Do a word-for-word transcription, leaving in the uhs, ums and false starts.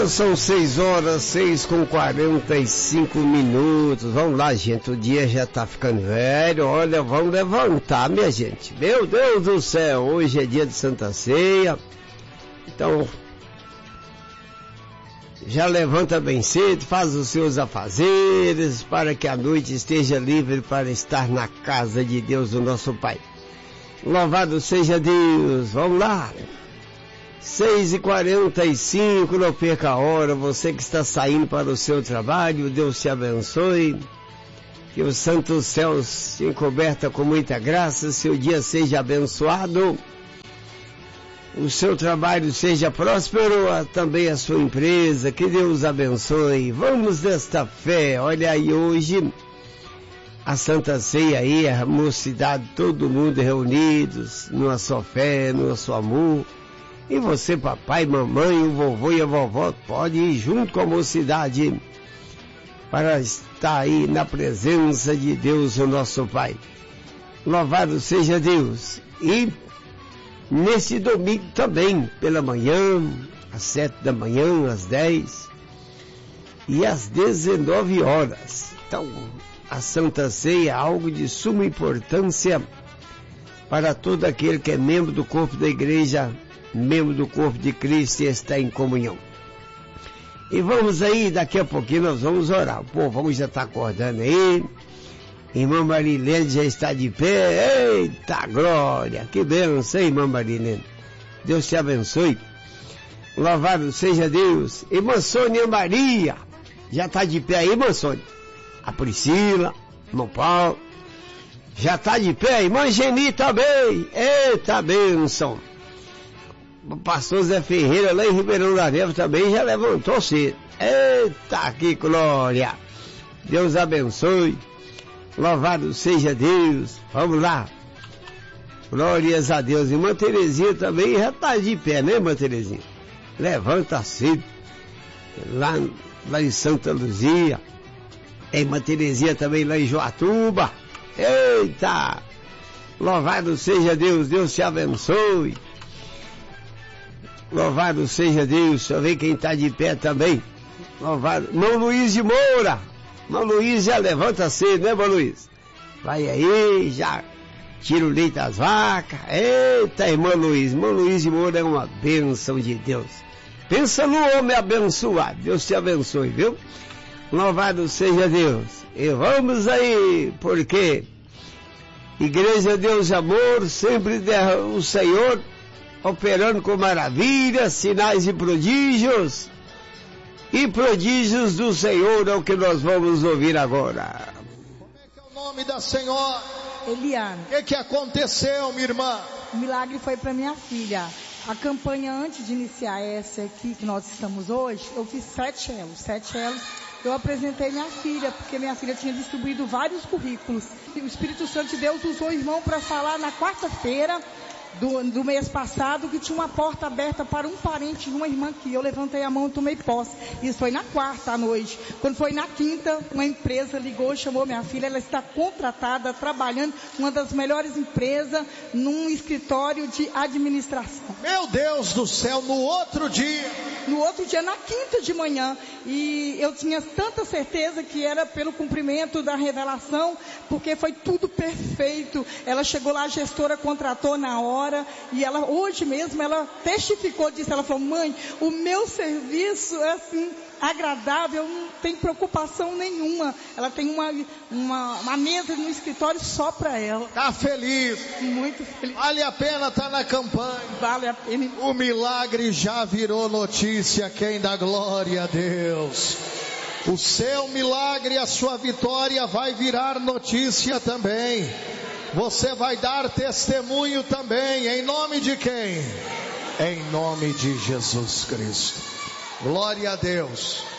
Agora são seis horas, seis com quarenta e cinco minutos. Vamos lá, gente, o dia já tá ficando velho. Olha, vamos levantar, minha gente. Meu Deus do céu, hoje é dia de Santa Ceia. Então, já levanta bem cedo, faz os seus afazeres, para que a noite esteja livre para estar na casa de Deus, o nosso Pai. Louvado seja Deus, vamos lá. seis e quarenta e cinco, não perca a hora, você que está saindo para o seu trabalho, Deus te abençoe, que os santos céus te encoberta com muita graça, seu dia seja abençoado, o seu trabalho seja próspero, também a sua empresa, que Deus abençoe. Vamos desta fé, olha aí hoje, a Santa Ceia aí, a mocidade, todo mundo reunidos, numa só fé, numa só amor. E você, papai, mamãe, o vovô e a vovó, pode ir junto com a mocidade para estar aí na presença de Deus, o nosso Pai. Louvado seja Deus. E nesse domingo também, pela manhã, às sete da manhã, às dez e às dezenove horas. Então, a Santa Ceia é algo de suma importância para todo aquele que é membro do corpo da igreja, membro do corpo de Cristo e está em comunhão. E vamos aí, daqui a pouquinho nós vamos orar. O povo já está acordando aí. Irmã Marilene já está de pé. Eita glória, que bênção, hein, irmã Marilene? Deus te abençoe. Louvado seja Deus. Irmã Sônia Maria já está de pé aí, irmã Sônia. A Priscila, irmão Paulo já está de pé. Irmã Geni também. Eita bênção. O pastor Zé Ferreira lá em Ribeirão da Neva também já levantou cedo. Eita, que glória! Deus abençoe. Louvado seja Deus. Vamos lá. Glórias a Deus. Irmã Terezinha também já está de pé, né, irmã Terezinha? Levanta cedo. Lá, lá em Santa Luzia. A irmã Terezinha também lá em Joatuba. Eita! Louvado seja Deus. Deus te abençoe. Louvado seja Deus, só vê quem está de pé também. Louvado. Irmão Luiz de Moura. Irmão Luiz já levanta cedo, né, irmão Luiz? Vai aí, já tira o leite das vacas. Eita, irmão Luiz. Irmão Luiz de Moura é uma bênção de Deus. Pensa no homem abençoado. Deus te abençoe, viu? Louvado seja Deus. E vamos aí, porque Igreja Deus Amor, sempre o Senhor operando com maravilhas, sinais e prodígios, e prodígios do Senhor é o que nós vamos ouvir agora. Como é que é o nome da senhora? Eliane. O que, que aconteceu, minha irmã? O milagre foi para minha filha. A campanha antes de iniciar essa aqui que nós estamos hoje, eu fiz sete elos, sete elos. Eu apresentei minha filha, porque minha filha tinha distribuído vários currículos. E o Espírito Santo de Deus usou o irmão para falar na quarta-feira Do, do mês passado, que tinha uma porta aberta para um parente de uma irmã que eu levantei a mão e tomei posse. Isso foi na quarta à noite. Quando foi na quinta, uma empresa ligou, chamou minha filha, ela está contratada, trabalhando em uma das melhores empresas, num escritório de administração. Meu Deus do céu, no outro dia... No outro dia, na quinta de manhã, e eu tinha tanta certeza que era pelo cumprimento da revelação, porque foi tudo perfeito. Ela chegou lá, a gestora contratou na hora, e ela, hoje mesmo, ela testificou disso. Ela falou: mãe, o meu serviço é assim, agradável, não tem preocupação nenhuma. Ela tem uma, uma, uma mesa no escritório só para ela. Tá feliz? Muito feliz. Vale a pena estar na campanha. Vale a pena. O milagre já virou notícia. Quem dá glória a Deus? O seu milagre, a sua vitória vai virar notícia também. Você vai dar testemunho também. Em nome de quem? Em nome de Jesus Cristo. Glória a Deus.